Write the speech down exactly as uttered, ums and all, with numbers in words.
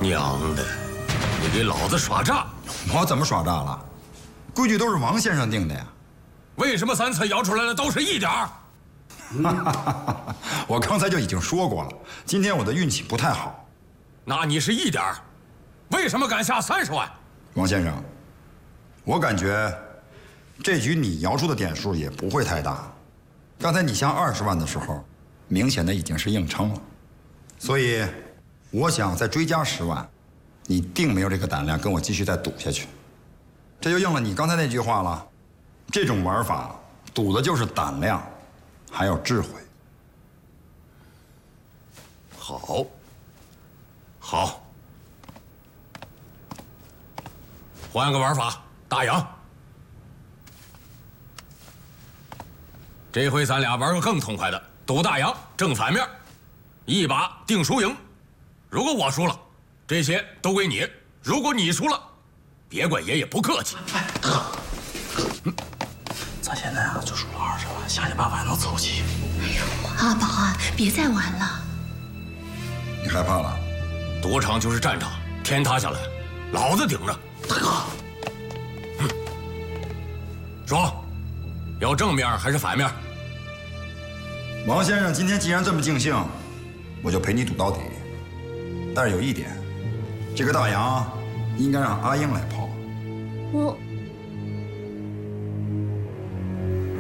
娘的，你给老子耍诈！ 我怎么耍诈了？规矩都是王先生定的呀。 为什么三次摇出来的都是一点儿？ 我刚才就已经说过了，今天我的运气不太好。 那你是一点儿，为什么敢下三十万？ 王先生，我感觉这局你摇出的点数也不会太大。刚才你下二十万的时候，明显的已经是硬撑了，所以我想再追加十万，你定没有这个胆量跟我继续再赌下去。这就应了你刚才那句话了，这种玩法赌的就是胆量，还有智慧。 好，好，换个玩法，大洋。这回咱俩玩个更痛快的，赌大洋正反面，一把定输赢。如果我输了，这些都归你；如果你输了，别怪爷爷不客气。 哎，哥，嗯，咱现在啊就输了二十万，下去八万能凑齐。 哎呦，阿宝啊，别再玩了。 你害怕了？ 赌场就是战场，天塌下来，老子顶着。 大哥， 嗯，说，要正面还是反面？ 王先生今天既然这么尽兴，我就陪你赌到底。但是有一点，这个大洋应该让阿英来抛。 我